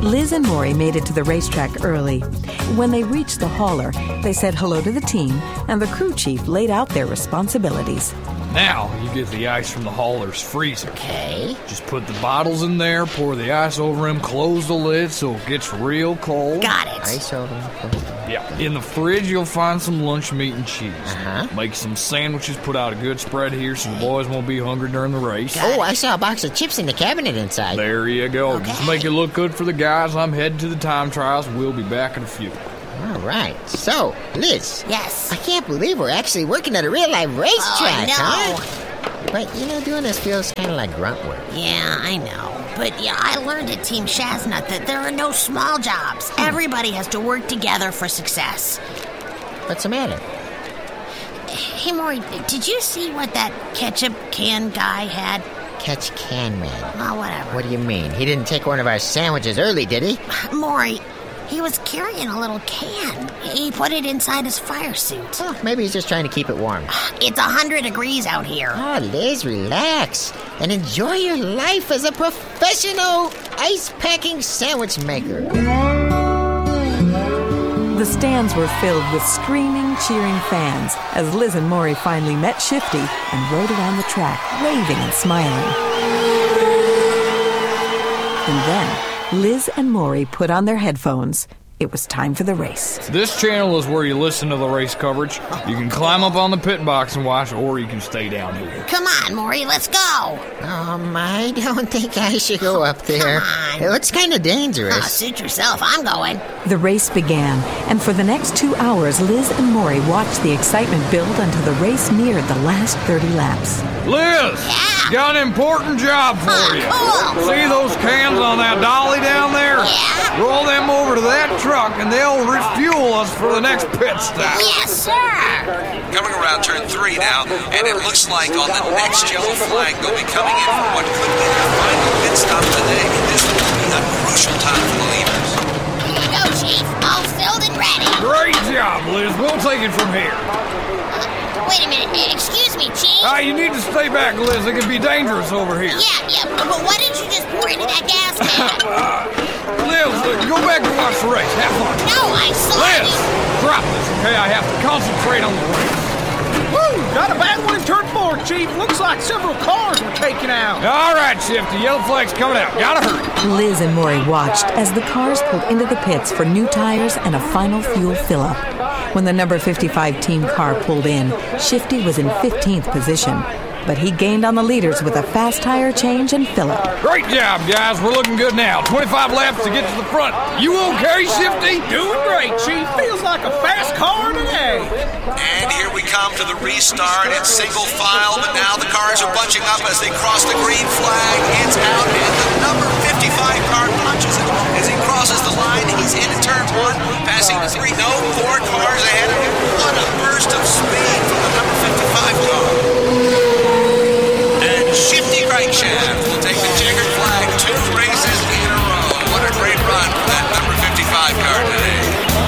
Liz and Maury made it to the racetrack early. When they reached the hauler, they said hello to the team, and the crew chief laid out their responsibilities. Now you get the ice from the hauler's freezer. Okay. Just put the bottles in there, pour the ice over them, close the lid so it gets real cold. Got it. Ice over. Yeah. In the fridge, you'll find some lunch meat and cheese. Uh-huh. Make some sandwiches, put out a good spread here so the boys won't be hungry during the race. Oh, I saw a box of chips in the cabinet inside. There you go. Okay. Just make it look good for the guys. I'm headed to the time trials. We'll be back in a few. All right. So, Liz. Yes. I can't believe we're actually working at a real-life racetrack, huh? But, doing this feels kind of like grunt work. Yeah, I know. But, I learned at Team Shaznut that there are no small jobs. Everybody has to work together for success. What's the matter? Hey, Maury, did you see what that ketchup can guy had? Catch can man. Oh, whatever. What do you mean? He didn't take one of our sandwiches early, did he? Maury, he was carrying a little can. He put it inside his fire suit. Oh, maybe he's just trying to keep it warm. It's 100 degrees out here. Oh, Liz, relax and enjoy your life as a professional ice-packing sandwich maker. The stands were filled with screaming, cheering fans as Liz and Maury finally met Shifty and rode around the track, waving and smiling. And then Liz and Maury put on their headphones. It was time for the race. This channel is where you listen to the race coverage. You can climb up on the pit box and watch, or you can stay down here. Come on, Maury, let's go. I don't think I should go up there. Come on. It looks kind of dangerous. Suit yourself, I'm going. The race began, and for the next 2 hours, Liz and Maury watched the excitement build until the race neared the last 30 laps. Liz! Yeah? Got an important job for you. Cool. See those cans on that dolly down there? Yeah? Roll them over to that truck and they'll refuel us for the next pit stop. Yes, sir. Coming around turn 3 now, and it looks like on the next yellow flag they'll be coming in for what could be their final pit stop today. This will be a crucial time for the leaders. Here you go, Chief. All filled and ready. Great job, Liz. We'll take it from here. Wait a minute. Excuse me, Chief. You need to stay back, Liz. It can be dangerous over here. Yeah, but what did you just pour into that gas can? Liz, go back and watch the race. Have fun. No, I saw Liz, you. drop this, okay? I have to concentrate on the race. Woo! Got a bad one in turn 4, Chief. Looks like several cars were taken out. All right, Shifty. Yellow flag's coming out. Gotta hurry. Liz and Maury watched as the cars pulled into the pits for new tires and a final fuel fill-up. When the number 55 team car pulled in, Shifty was in 15th position, but he gained on the leaders with a fast tire change and fill-up. Great job, guys. We're looking good now. 25 laps to get to the front. You okay, Shifty? Doing great, Chief. Feels like a fast car today. And here we come to the restart. It's single file, but now the cars are bunching up as they cross the green flag. It's out, and the number 55 car punches it as he crosses the line. He's into turn 1, passing the 3. No, 4 cars ahead of him. What a burst of speed from the number 55 car. And Shifty Crankshaft will take the checkered flag 2 races in a row. What a great run for that number 55 car today.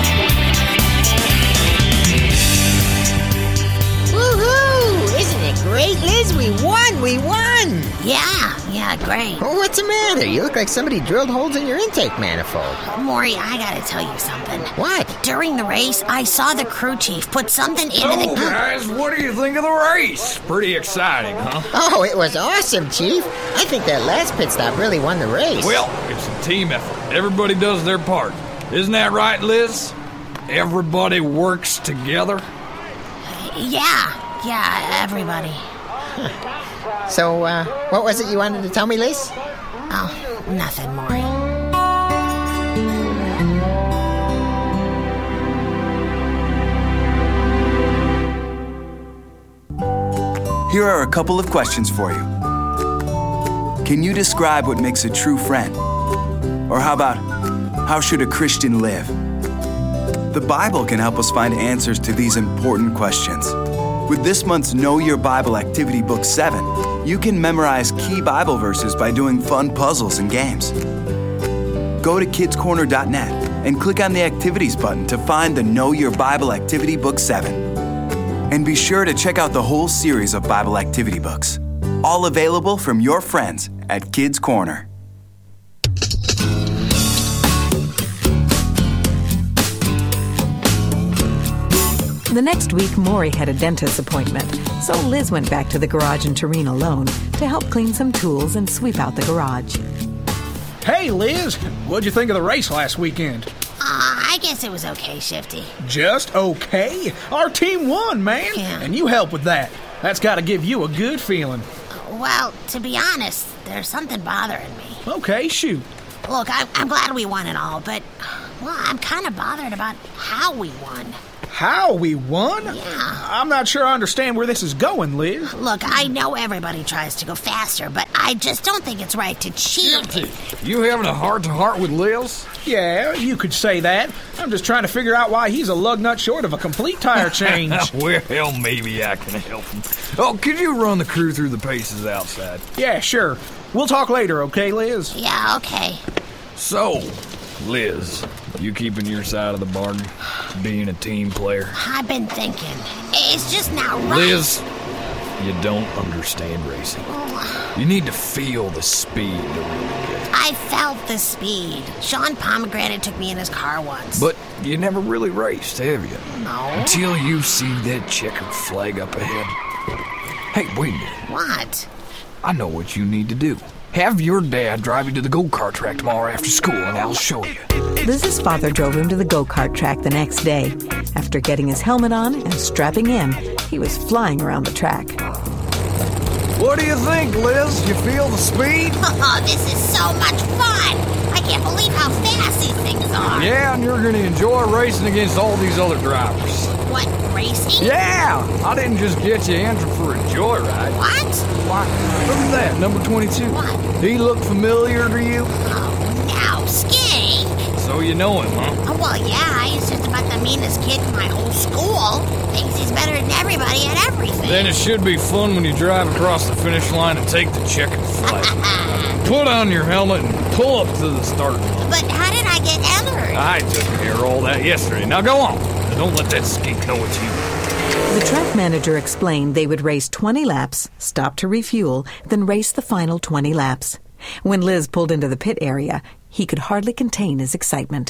Woohoo! Isn't it great, Liz? We won! Yeah, great. Oh, what's the matter? You look like somebody drilled holes in your intake manifold. Maury, I gotta tell you something. What? During the race, I saw the crew chief put something into So, the... guys, what do you think of the race? Pretty exciting, huh? Oh, it was awesome, Chief. I think that last pit stop really won the race. Well, it's a team effort. Everybody does their part. Isn't that right, Liz? Everybody works together. Yeah, everybody. So, what was it you wanted to tell me, Liz? Oh, nothing, Maury. Here are a couple of questions for you. Can you describe what makes a true friend? Or how about, how should a Christian live? The Bible can help us find answers to these important questions. With this month's Know Your Bible Activity Book 7, you can memorize key Bible verses by doing fun puzzles and games. Go to kidscorner.net and click on the Activities button to find the Know Your Bible Activity Book 7. And be sure to check out the whole series of Bible activity books, all available from your friends at Kids Corner. The next week, Maury had a dentist appointment, so Liz went back to the garage in Turin alone to help clean some tools and sweep out the garage. Hey, Liz, what'd you think of the race last weekend? I guess it was okay, Shifty. Just okay? Our team won, man. Yeah. And you helped with that. That's got to give you a good feeling. Well, to be honest, there's something bothering me. Okay, shoot. Look, I'm glad we won and all, but, well, I'm kind of bothered about how we won. How we won? Yeah. I'm not sure I understand where this is going, Liz. Look, I know everybody tries to go faster, but I just don't think it's right to cheat. You having a heart-to-heart with Liz? Yeah, you could say that. I'm just trying to figure out why he's a lug nut short of a complete tire change. Well, maybe I can help him. Oh, could you run the crew through the paces outside? Yeah, sure. We'll talk later, okay, Liz? Yeah, okay. So, Liz, you keeping your side of the bargain? Being a team player? I've been thinking. It's just not right. Liz, you don't understand racing. You need to feel the speed to really get it. I felt the speed. Sean Pomegranate took me in his car once. But you never really raced, have you? No. Until you see that checkered flag up ahead. Hey, wait a minute. What? I know what you need to do. Have your dad drive you to the go-kart track tomorrow after school, and I'll show you. Liz's father drove him to the go-kart track the next day. After getting his helmet on and strapping in, he was flying around the track. What do you think, Liz? You feel the speed? Oh, this is so much fun! I can't believe how fast these things are. Yeah, and you're going to enjoy racing against all these other drivers. What, racing? Yeah! I didn't just get you entered for a joyride. What? Why, look at that, number 22. What? He look familiar to you? Oh, now, Skink! So you know him, huh? Oh, well, yeah, he's just about the meanest kid in my whole school. Thinks he's better than everybody at everything. Then it should be fun when you drive across the finish line and take the checkered flag. Put on your helmet and pull up to the start line. But how did I get entered? I took care of all that yesterday. Now go on. Don't let that skink know it's you. The track manager explained they would race 20 laps, stop to refuel, then race the final 20 laps. When Liz pulled into the pit area, he could hardly contain his excitement.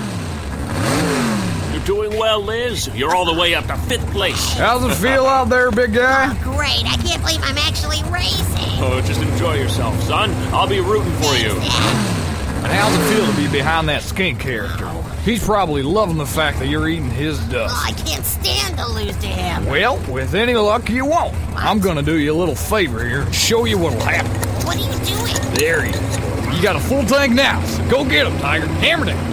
You're doing well, Liz. You're all the way up to 5th place. How's it feel out there, big guy? Oh, great. I can't believe I'm actually racing. Oh, just enjoy yourself, son. I'll be rooting for you. And how's it feel to be behind that skink character? He's probably loving the fact that you're eating his dust. Oh, I can't stand to lose to him. Well, with any luck, you won't. I'm gonna do you a little favor here and show you what'll happen. What are you doing? There he is. You got a full tank now, so go get him, Tiger. Hammer down.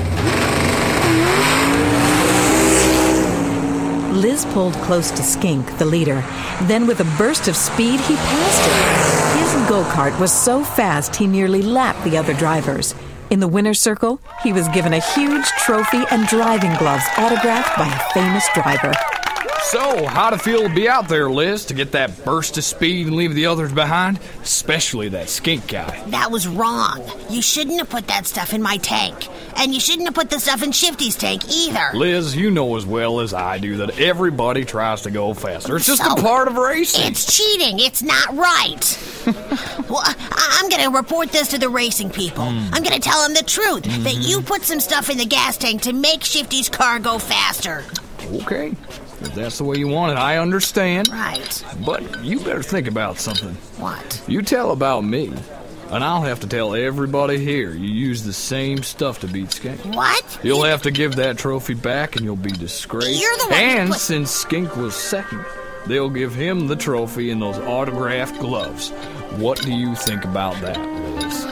Liz pulled close to Skink, the leader. Then with a burst of speed, he passed him. His go-kart was so fast he nearly lapped the other drivers. In the winner's circle, he was given a huge trophy and driving gloves autographed by a famous driver. So, how'd it feel to be out there, Liz, to get that burst of speed and leave the others behind? Especially that skink guy. That was wrong. You shouldn't have put that stuff in my tank. And you shouldn't have put the stuff in Shifty's tank either. Liz, you know as well as I do that everybody tries to go faster. It's just a part of racing. It's cheating. It's not right. Well, I'm going to report this to the racing people. I'm going to tell them the truth, that you put some stuff in the gas tank to make Shifty's car go faster. Okay. If that's the way you want it, I understand. Right. But you better think about something. What? You tell about me, and I'll have to tell everybody here you use the same stuff to beat Skink. What? You'll have to give that trophy back, and you'll be disgraced. You're the one and since Skink was second, they'll give him the trophy and those autographed gloves. What do you think about that, Liz?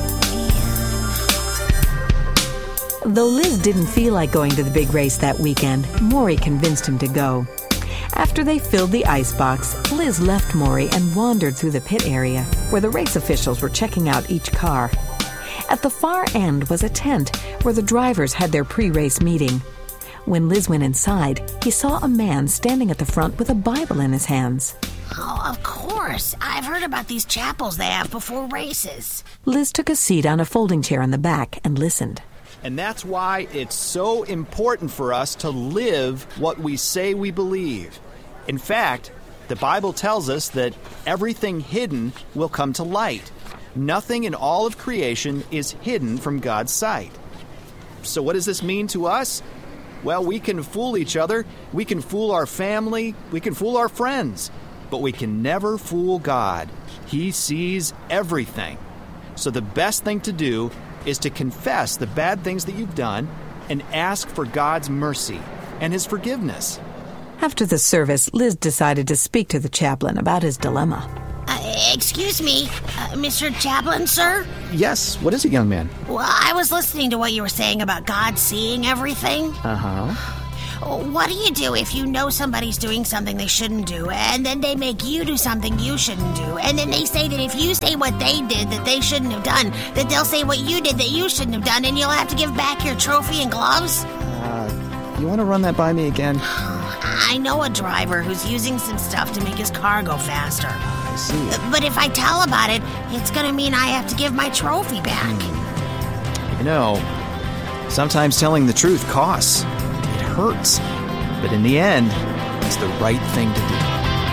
Though Liz didn't feel like going to the big race that weekend, Maury convinced him to go. After they filled the icebox, Liz left Maury and wandered through the pit area where the race officials were checking out each car. At the far end was a tent where the drivers had their pre-race meeting. When Liz went inside, he saw a man standing at the front with a Bible in his hands. Oh, of course. I've heard about these chapels they have before races. Liz took a seat on a folding chair in the back and listened. And that's why it's so important for us to live what we say we believe. In fact, the Bible tells us that everything hidden will come to light. Nothing in all of creation is hidden from God's sight. So what does this mean to us? Well, we can fool each other, we can fool our family, we can fool our friends, but we can never fool God. He sees everything. So the best thing to do is to confess the bad things that you've done and ask for God's mercy and His forgiveness. After the service, Liz decided to speak to the chaplain about his dilemma. Excuse me, Mr. Chaplain, sir? Yes, what is it, young man? Well, I was listening to what you were saying about God seeing everything. Uh-huh. What do you do if you know somebody's doing something they shouldn't do, and then they make you do something you shouldn't do, and then they say that if you say what they did that they shouldn't have done, that they'll say what you did that you shouldn't have done, and you'll have to give back your trophy and gloves? You want to run that by me again? I know a driver who's using some stuff to make his car go faster. I see. But if I tell about it, it's going to mean I have to give my trophy back. You know, sometimes telling the truth costs. It hurts. But in the end, it's the right thing to do.